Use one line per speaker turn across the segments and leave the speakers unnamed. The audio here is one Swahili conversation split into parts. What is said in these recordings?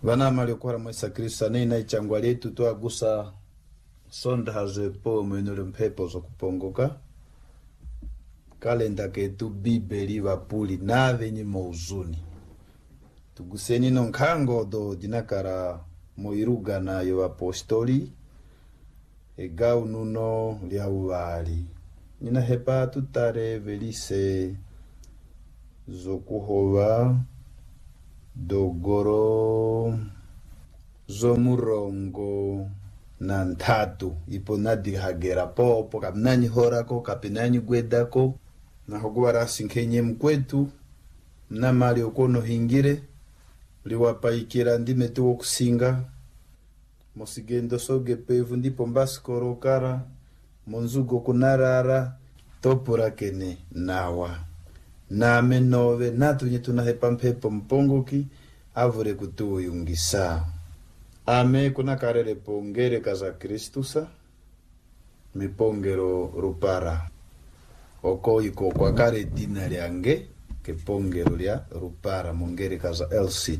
Vanama liokora mwesa Kristo nina ichangwa letu tuagusa sonda haze po mwenule mpepo zo kupongoka kalenda ketu bibeli vapuli nave ni mouzuni tuguseni nonkango do dinakara moiruga na yo apostoli egau nuno lia uwali nina hepa tutare velise zokuhova dogoro zomurongo na ntatu ipo nadi hagera popo kapinani horako kapinani gwedako na hogwara sinkenye mkwetu na mali okono hingire liwapaikira ndime tuwo kusinga mosigendo soge pevu ndipo mbasi korokara monzugo kunarara topura kene nawa na menove natu nyetuna hepa mpepo mpongoki avure kutuwo yungisa ame kuna karere pongere kaza Kristusa mipongero rupara oko iko kwa kare dina liange ke pongero lia rupara mongere kaza Elsin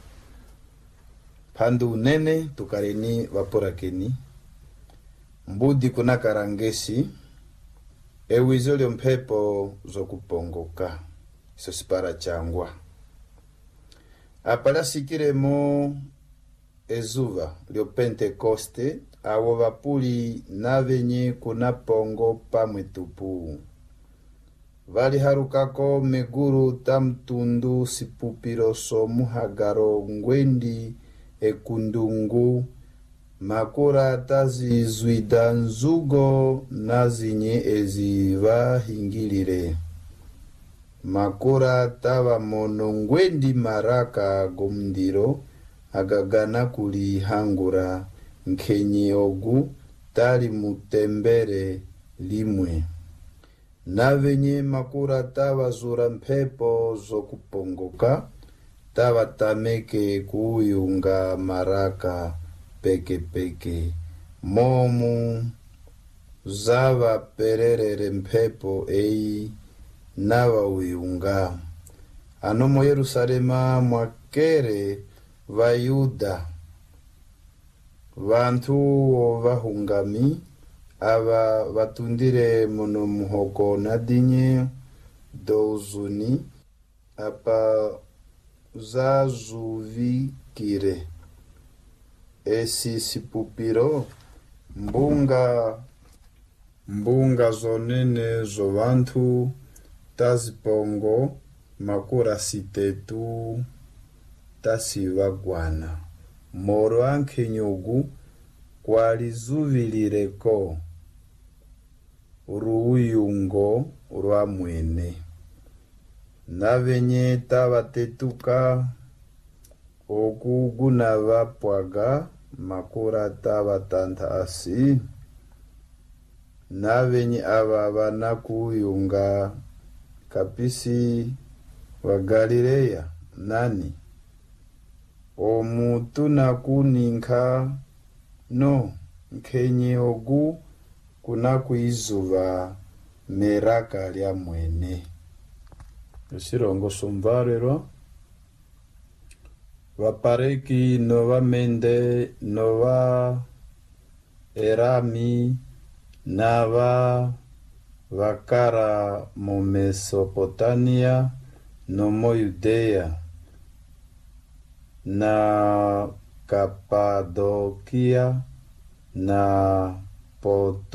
pandu nene tukareni vapora keni mbudi kuna karangesi ewizolio mpepo zo kupongoka iso sipara changwa apala sikiremo ezuva lio Pentekoste awo vapuli navenye kuna pongo pamwe tupu vali harukako meguru tamtundu sipupiro somuhagaro ngwendi ekundungu makura tazi zuida nzugo nazinye eziva hingilire makura tava mono ngwendi maraka gomndiro agagana kuli hangura nkenye ogu tali mutembere limwe navenye makura tava zura mpepo zo kupongoka tava tameke kuyunga maraka peke peke momu zava pererere mpepo ei nava uyunga anomo Yerusalema mwakere vayuda vantu vahungami ava vatundire mono muhoko nadinye douzuni apa zazuvikire esi sipupiro mbunga zonene zo vantu tazipongo makura sitetu tasivagwana moro ankenyogu kwalizuvilireko ruuyungo rwa mwene navenye tavatetuka okuguna vapwaga makura tavatanta asi navenye ava vana kuyunga kapisi wa Galileya nani omutu na kuninka no nkenye ogu kuna kuizuva meraka lya mwene sirongo sumvarero vapareki nova mende nova erami nava vakara mo Mesopotamia no mo Yudea na Kapadokia na Potu